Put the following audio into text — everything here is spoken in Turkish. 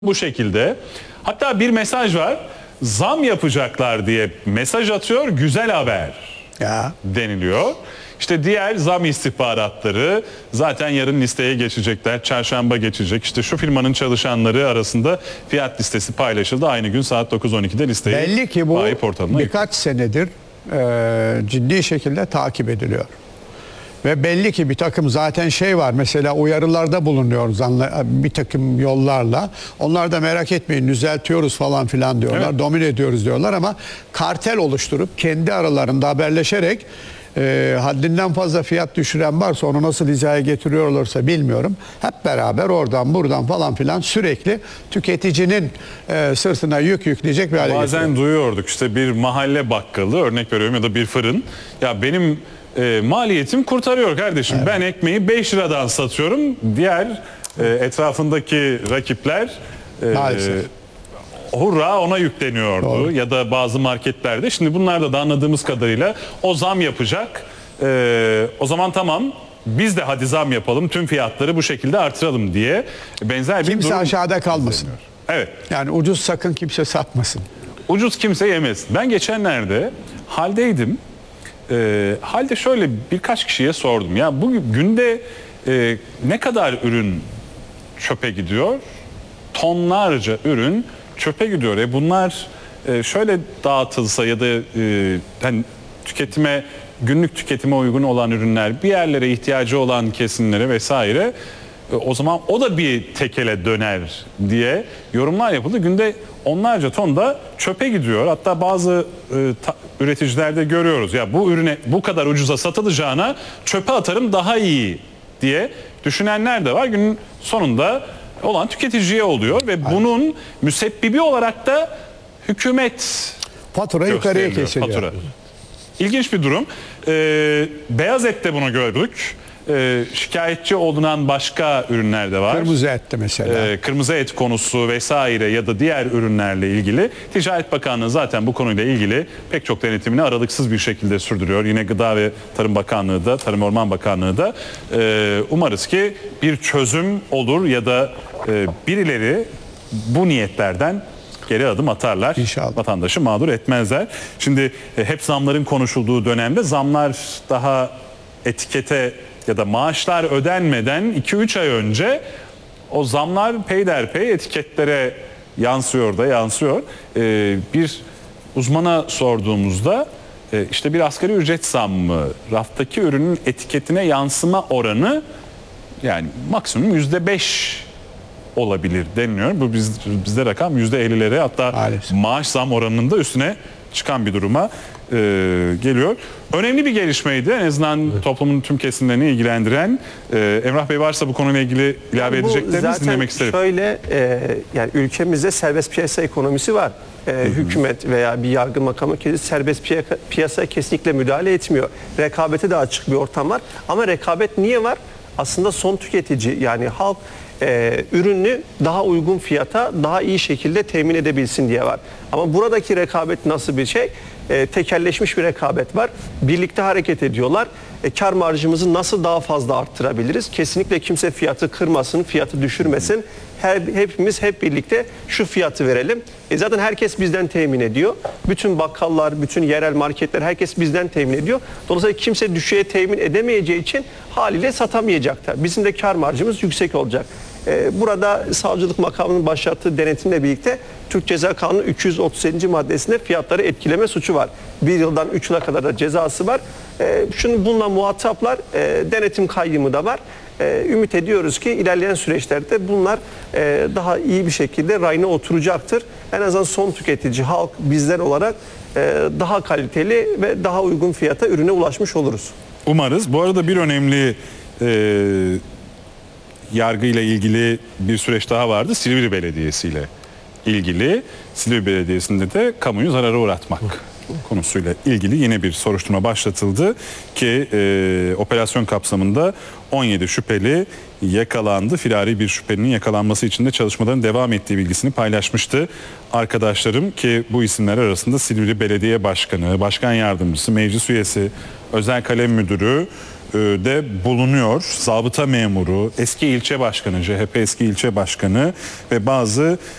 Bu şekilde. Hatta bir mesaj var. Zam yapacaklar diye mesaj atıyor. Güzel haber deniliyor. İşte diğer zam istihbaratları zaten yarın listeye geçecekler. Çarşamba geçecek. İşte şu firmanın çalışanları arasında fiyat listesi paylaşıldı. Aynı gün saat 9.12'de listeye belli ki bu portalına birkaç senedir ciddi şekilde takip ediliyor. Ve belli ki bir takım zaten şey var, mesela uyarılarda bulunuyoruz bir takım yollarla. Onlar da merak etmeyin düzeltiyoruz falan filan diyorlar. Evet. Domine ediyoruz diyorlar ama kartel oluşturup kendi aralarında haberleşerek haddinden fazla fiyat düşüren varsa onu nasıl hizaya getiriyorlarsa bilmiyorum. Hep beraber oradan buradan falan filan sürekli tüketicinin sırtına yük yükleyecek bir hale getiriyor. Bazen duyuyorduk işte bir mahalle bakkalı, örnek veriyorum, ya da bir fırın. Ya benim maliyetim kurtarıyor kardeşim. Evet. Ben ekmeği 5 liradan satıyorum. Diğer etrafındaki rakipler hurra ona yükleniyordu. Doğru. Ya da bazı marketlerde. Şimdi bunlarda da anladığımız kadarıyla o zam yapacak. O zaman tamam, biz de hadi zam yapalım, tüm fiyatları bu şekilde artıralım diye benzer bir kimse durum aşağıda kalmasın. Evet. Yani ucuz sakın kimse satmasın. Ucuz kimse yemesin. Ben geçenlerde haldeydim. Halde şöyle birkaç kişiye sordum. Ya bu günde ne kadar ürün çöpe gidiyor? Tonlarca ürün çöpe gidiyor. Bunlar şöyle dağıtılsa ya da hani günlük tüketime uygun olan ürünler, bir yerlere ihtiyacı olan kesimlere vesaire, o zaman o da bir tekele döner diye yorumlar yapıldı. Günde onlarca ton da çöpe gidiyor. Hatta bazı üreticilerde görüyoruz. Ya bu ürüne bu kadar ucuza satılacağına çöpe atarım daha iyi diye düşünenler de var. Günün sonunda olan tüketiciye oluyor ve bunun müsebbibi olarak da hükümet fatura yukarıya kesiliyor. Fatura. İlginç bir durum. Beyaz ette bunu gördük. Şikayetçi olunan başka ürünler de var. Kırmızı ette mesela. Kırmızı et konusu vesaire ya da diğer ürünlerle ilgili Ticaret Bakanlığı zaten bu konuyla ilgili pek çok denetimini aralıksız bir şekilde sürdürüyor. Yine Gıda ve Tarım Bakanlığı da, Tarım Orman Bakanlığı da umarız ki bir çözüm olur ya da birileri bu niyetlerden geri adım atarlar. İnşallah. Vatandaşı mağdur etmezler. Şimdi hep zamların konuşulduğu dönemde zamlar daha etikete ya da maaşlar ödenmeden 2-3 ay önce o zamlar peyderpey etiketlere yansıyor. Bir uzmana sorduğumuzda işte bir asgari ücret zammı, raftaki ürünün etiketine yansıma oranı yani maksimum %5 olabilir deniliyor. Bu bizde rakam %50'lere, hatta maalesef maaş zam oranının da üstüne çıkan bir duruma geliyor. Önemli bir gelişmeydi. En azından toplumun tüm kesimlerini ilgilendiren. Emrah Bey varsa bu konuyla ilgili ilave edeceklerinizi dinlemek isterim. Şöyle yani ülkemizde serbest piyasa ekonomisi var. Hükümet veya bir yargı makamı serbest piyasaya kesinlikle müdahale etmiyor. Rekabete de açık bir ortam var. Ama rekabet niye var? Aslında son tüketici, yani halk ürünü daha uygun fiyata daha iyi şekilde temin edebilsin diye var. Ama buradaki rekabet nasıl bir şey? Tekelleşmiş bir rekabet var. Birlikte hareket ediyorlar. Kar marjımızı nasıl daha fazla arttırabiliriz? Kesinlikle kimse fiyatı kırmasın, fiyatı düşürmesin. Hepimiz hep birlikte şu fiyatı verelim. Zaten herkes bizden temin ediyor. Bütün bakkallar, bütün yerel marketler, herkes bizden temin ediyor. Dolayısıyla kimse düşüğe temin edemeyeceği için haliyle satamayacaklar. Bizim de kar marjımız yüksek olacak. Burada savcılık makamının başlattığı denetimle birlikte Türk Ceza Kanunu 337. maddesinde fiyatları etkileme suçu var. 1 yıldan 3 yıla kadar da cezası var. Bununla muhataplar, denetim kayyımı da var. Ümit ediyoruz ki ilerleyen süreçlerde bunlar daha iyi bir şekilde rayına oturacaktır. En azından son tüketici, halk, bizler olarak daha kaliteli ve daha uygun fiyata ürüne ulaşmış oluruz. Umarız. Bu arada bir önemli yargıyla ilgili bir süreç daha vardı. Silivri Belediyesi ile ilgili. Silivri Belediyesi'nde de kamuyu zarara uğratmak konusuyla ilgili yine bir soruşturma başlatıldı ki operasyon kapsamında 17 şüpheli yakalandı. Firari bir şüphelinin yakalanması için de çalışmaların devam ettiği bilgisini paylaşmıştı arkadaşlarım ki bu isimler arasında Silivri Belediye Başkanı, Başkan Yardımcısı, Meclis Üyesi, Özel Kalem Müdürü, de bulunuyor. Zabıta memuru, eski ilçe başkanı, CHP eski ilçe başkanı ve bazı